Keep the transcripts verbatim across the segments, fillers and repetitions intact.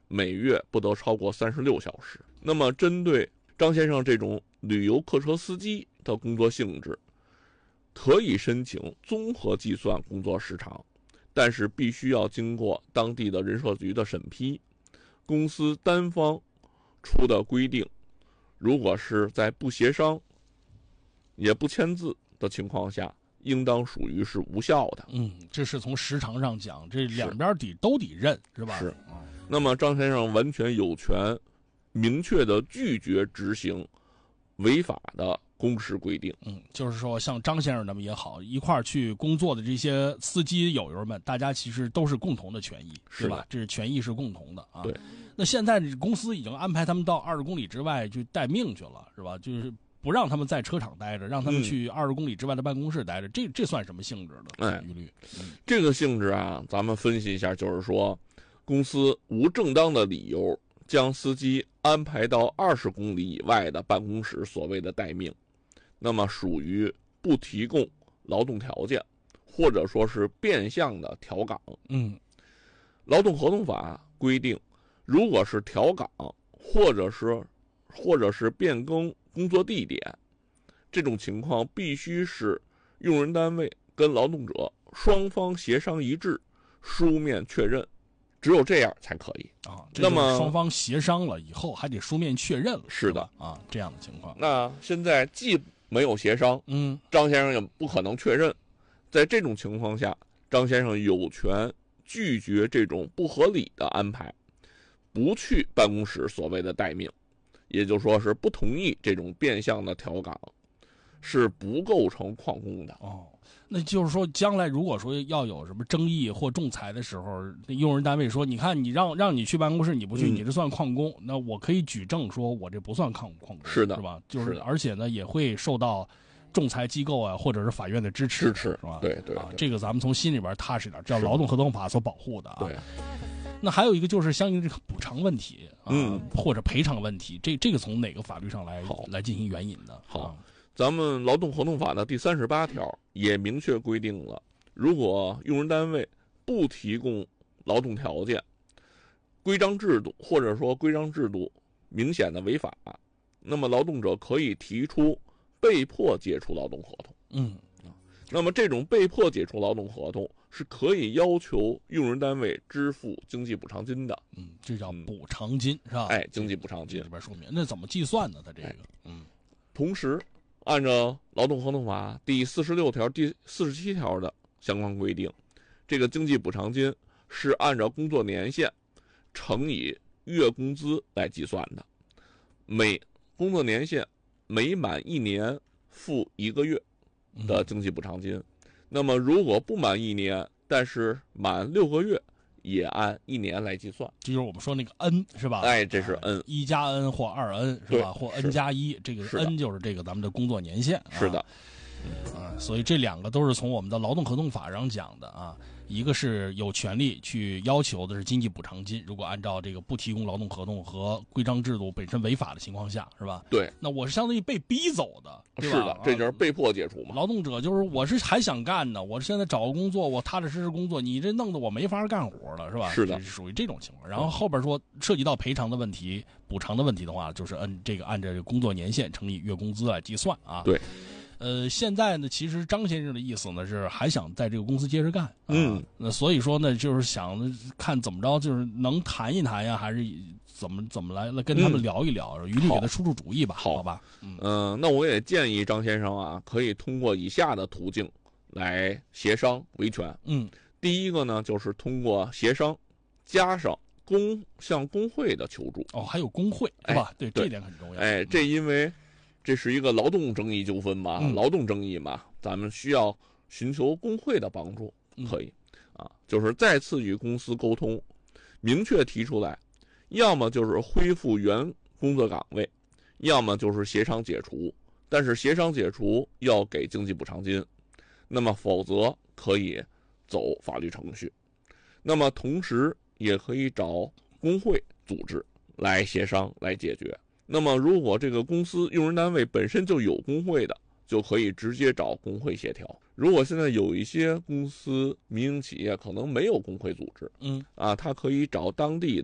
每月不得超过三十六小时。那么针对张先生这种旅游客车司机的工作性质，可以申请综合计算工作时长，但是必须要经过当地的人社局的审批。公司单方出的规定，如果是在不协商也不签字的情况下，应当属于是无效的。 嗯，这是从时长上讲，这两边得都得认，是吧？ 是。那么张先生完全有权明确的拒绝执行违法的工时规定。 嗯，就是说像张先生他们也好，一块儿去工作的这些司机友友们，大家其实都是共同的权益， 是吧？这是权益是共同的啊。 对。 那现在公司已经安排他们到二十公里之外去待命去了，是吧？就是不让他们在车场待着，让他们去二十公里之外的办公室待着，嗯、这这算什么性质的？ 哎， 一律、嗯、 这个性质啊，咱们分析一下，就是说，公司无正当的理由将司机安排到二十公里以外的办公室，所谓的待命，那么属于不提供劳动条件，或者说是变相的调岗。 嗯， 劳动合同法规定，如果是调岗，或者是或者是变更工作地点，这种情况必须是用人单位跟劳动者双方协商一致，书面确认，只有这样才可以啊。那么双方协商了以后，还得书面确认了， 是的啊，这样的情况。 那现在既没有协商， 嗯， 张先生也不可能确认，在这种情况下，张先生有权拒绝这种不合理的安排，不去办公室所谓的待命，也就是说是不同意这种变相的调岗，是不构成旷工的。 哦，那就是说，将来如果说要有什么争议或仲裁的时候，用人单位说，你看你让让你去办公室你不去， 嗯、 你这算旷工，那我可以举证说我这不算旷旷工， 是的， 是吧？就是是而且呢，也会受到仲裁机构啊或者是法院的支持， 支持是吧？ 对 对, 对、 啊，这个咱们从心里边踏实点，这叫劳动合同法所保护的啊。 对。 那还有一个就是相应这个补偿问题啊， 嗯， 或者赔偿问题，这这个从哪个法律上来来进行援引的？ 好， 啊、 咱们劳动合同法的第三十八条也明确规定了，如果用人单位不提供劳动条件，规章制度或者说规章制度明显的违法，那么劳动者可以提出被迫解除劳动合同。 嗯。 那么这种被迫解除劳动合同是可以要求用人单位支付经济补偿金的。 嗯，这叫补偿金、嗯、是吧？ 哎，经济补偿金里边说明，那怎么计算呢？它这个， 哎、 嗯， 同时按照劳动合同法第四十六条、第四十七条的相关规定，这个经济补偿金是按照工作年限乘以月工资来计算的，每工作年限每满一年付一个月的经济补偿金、嗯、那么如果不满一年，但是满六个月，也按一年来计算。 这就是我们说那个 N 是吧？ 哎，这是 N， 一加 N 或二 N 是吧？或 N 加一，这个 N 就是这个咱们的工作年限、啊。 是的， 啊，所以这两个都是从我们的劳动合同法上讲的啊。一个是有权利去要求的是经济补偿金，如果按照这个不提供劳动合同和规章制度本身违法的情况下，是吧？ 对， 那我是相当于被逼走的，对吧？ 是的，这就是被迫解除嘛。 劳动者就是我是还想干呢，我现在找个工作，我踏踏实实工作，你这弄得我没法干活了，是吧？ 是的， 是属于这种情况。然后后边说涉及到赔偿的问题、补偿的问题的话，就是按这个按照工作年限乘以月工资来计算啊。 对。 呃，现在呢，其实张先生的意思呢是还想在这个公司接着干，啊、 嗯， 那所以说呢，就是想看怎么着，就是能谈一谈呀，还是怎么怎么来来跟他们聊一聊，嗯、于律给他出出主意吧， 好， 好吧？ 嗯、呃，那我也建议张先生啊，可以通过以下的途径来协商维权。 嗯， 第一个呢，就是通过协商加上工向工会的求助。 哦，还有工会是吧？ 哎、 对，这点很重要。 哎，这因为。这是一个劳动争议纠纷嘛、嗯，劳动争议嘛，咱们需要寻求工会的帮助，可以， 嗯、 啊，就是再次与公司沟通，明确提出来，要么就是恢复原工作岗位，要么就是协商解除，但是协商解除要给经济补偿金，那么否则可以走法律程序，那么同时也可以找工会组织来协商来解决。那么如果这个公司用人单位本身就有工会的，就可以直接找工会协调。如果现在有一些公司民营企业可能没有工会组织， 嗯， 啊，他可以找当地的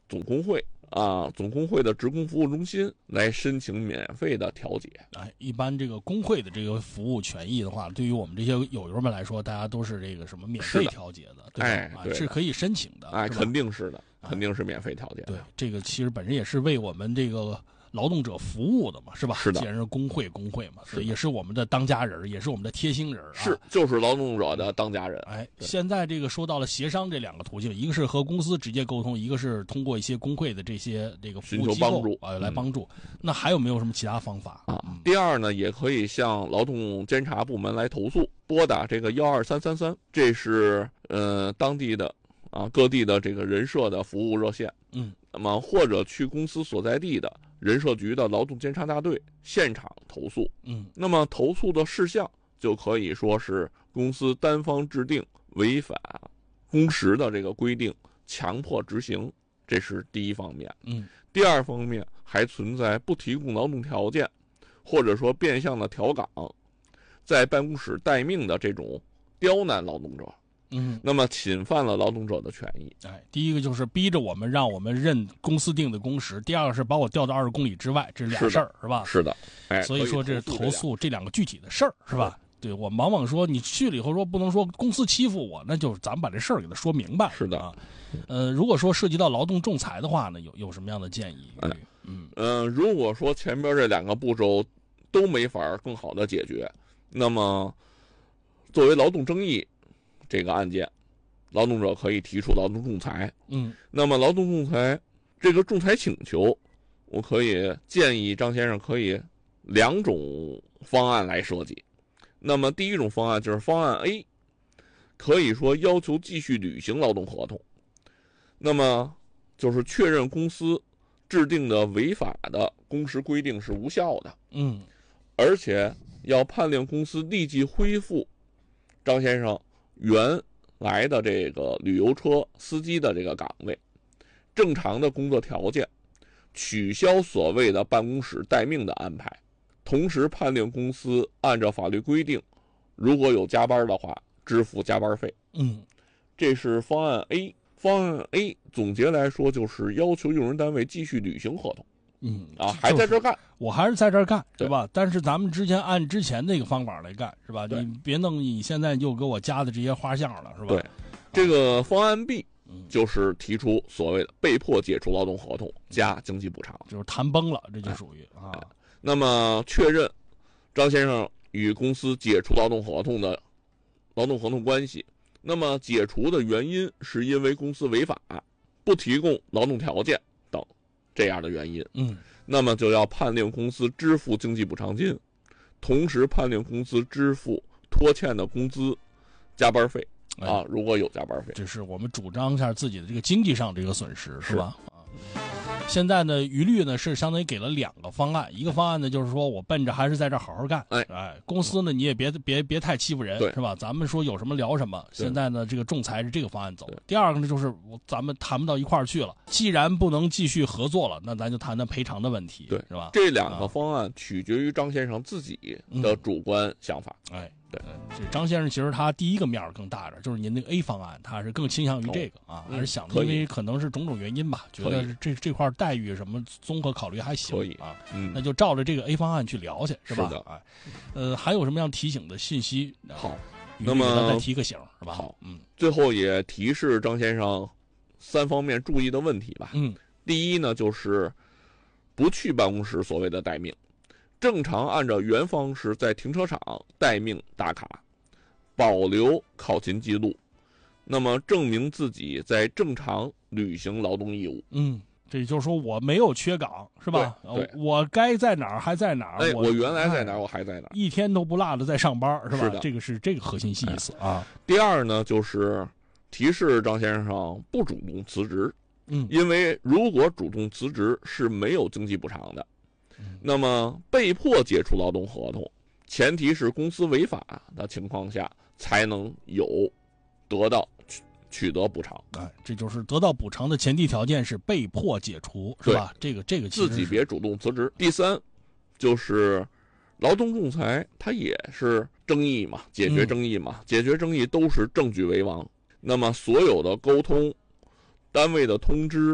总工会啊，总工会的职工服务中心来申请免费的调解。 哎，一般这个工会的这个服务权益的话，对于我们这些友友们来说，大家都是这个什么免费调解的，对吧？ 哎，对， 是可以申请的。 哎，肯定是的，肯定是免费调解的。 对，这个其实本身也是为我们这个劳动者服务的嘛，是吧？ 是的， 既然是工会，工会嘛，所以也是我们的当家人，也是我们的贴心人、啊。 是，就是劳动者的当家人。 哎，现在这个说到了协商这两个途径，一个是和公司直接沟通，一个是通过一些工会的这些这个服务机构啊、呃、来帮助、嗯。那还有没有什么其他方法啊、嗯？第二呢，也可以向劳动监察部门来投诉，拨打这个幺二三三三，这是呃当地的啊各地的这个人社的服务热线。 嗯， 那么或者去公司所在地的人社局的劳动监察大队现场投诉。 嗯， 那么投诉的事项就可以说是公司单方制定违反工时的这个规定，强迫执行，这是第一方面。 嗯， 第二方面还存在不提供劳动条件，或者说变相的调岗，在办公室待命的这种刁难劳动者。 嗯， 那么侵犯了劳动者的权益。 哎，第一个就是逼着我们让我们认公司定的工时，第二个是把我调到二十公里之外，这是俩事儿，是吧？ 是的，哎， 所以说这是投诉这两个具体的事儿，是吧？对，我往往说你去了以后说不能说公司欺负我，那就是咱们把这事儿给他说明白。 是的啊，呃，如果说涉及到劳动仲裁的话呢，有有什么样的建议？ 哎、 嗯嗯、呃，如果说前边这两个步骤都没法更好的解决，那么作为劳动争议这个案件，劳动者可以提出劳动仲裁。 嗯， 那么劳动仲裁这个仲裁请求，我可以建议张先生可以两种方案来设计。那么第一种方案就是方案 A， 可以说要求继续履行劳动合同，那么就是确认公司制定的违法的工时规定是无效的。 嗯， 而且要判令公司立即恢复张先生原来的这个旅游车司机的这个岗位，正常的工作条件，取消所谓的办公室待命的安排，同时判令公司按照法律规定，如果有加班的话，支付加班费。 嗯， 这是方案 A。方案 A 总结来说就是要求用人单位继续履行合同。 嗯啊，还在这干， 我还是在这干，对吧？但是咱们之前按之前那个方法来干，是吧？你别弄你现在又给我加的这些花项了，是吧？ 对，这个方案 B 就是提出所谓的被迫解除劳动合同加经济补偿， 就是谈崩了，这就属于啊、 哎。那么确认张先生与公司解除劳动合同的劳动合同关系，那么解除的原因是因为公司违法，不提供劳动条件等这样的原因， 嗯， 那么就要判令公司支付经济补偿金，同时判令公司支付拖欠的工资、加班费啊、哎，如果有加班费， 这是我们主张一下自己的这个经济上这个损失，是吧？啊。现在呢，于律呢是相当于给了两个方案，一个方案呢就是说我奔着还是在这好好干， 哎哎，公司呢你也别别别太欺负人，是吧？咱们说有什么聊什么。现在呢，这个仲裁是这个方案走。第二个呢就是咱们谈不到一块儿去了，既然不能继续合作了，那咱就谈谈赔偿的问题， 对， 是吧？ 这两个方案取决于张先生自己的主观想法， 嗯、哎。 对， 这张先生其实他第一个面更大点，就是您那个 A 方案，他是更倾向于这个、哦、啊，还是想的，因为可能是种种原因吧，觉得这这块待遇什么综合考虑还行， 可以啊， 嗯， 那就照着这个 A 方案去聊去，是吧？ 是的， 哎，呃，还有什么样提醒的信息？ 好，那么再提个醒，是吧？ 好， 嗯， 最后也提示张先生三方面注意的问题吧。 嗯， 第一呢，就是不去办公室所谓的待命，正常按照原方式在停车场待命打卡。保留考勤记录，那么证明自己在正常履行劳动义务。 嗯，这就是说我没有缺岗，是吧？ 对， 我该在哪儿还在哪儿。 哎， 我我原来在哪儿，我还在哪儿， 一天都不落的在上班，是吧？ 是的， 这个是这个核心意思啊。 第二呢，就是提示张先生不主动辞职。 嗯， 因为如果主动辞职是没有经济补偿的， 嗯、 那么被迫解除劳动合同，前提是公司违法的情况下。才能有得到取取得补偿， 哎，这就是得到补偿的前提条件是被迫解除，是吧？这个这个自己别主动辞职。第三，就是劳动仲裁，它也是争议嘛，解决争议嘛，嗯、解决争议都是证据为王。那么所有的沟通、单位的通知、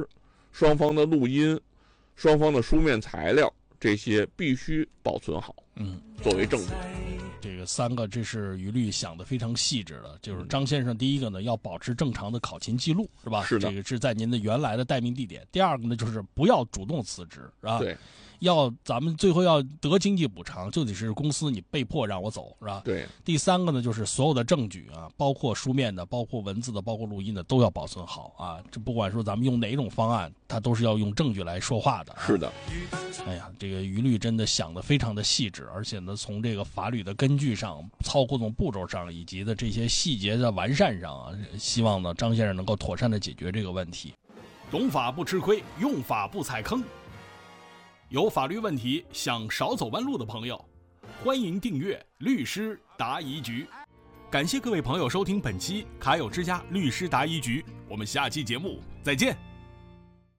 双方的录音、双方的书面材料，这些必须保存好， 嗯， 作为证据。 这个三个，这是于律想得非常细致的。就是张先生，第一个呢，要保持正常的考勤记录，是吧？ 是的， 这个是在您的原来的待命地点。第二个呢，就是不要主动辞职，是吧？ 对。 要咱们最后要得经济补偿，就得是公司你被迫让我走，是吧？ 对。 第三个呢，就是所有的证据啊，包括书面的、包括文字的、包括录音的，都要保存好啊。这不管说咱们用哪种方案，它都是要用证据来说话的、啊。 是的。 哎呀，这个于律真的想得非常的细致，而且呢，从这个法律的根据上、操作步骤上，以及的这些细节的完善上啊，希望呢张先生能够妥善的解决这个问题。 懂法不吃亏，用法不踩坑。有法律问题想少走弯路的朋友，欢迎订阅律师答疑局。感谢各位朋友收听本期卡友之家律师答疑局，我们下期节目再见。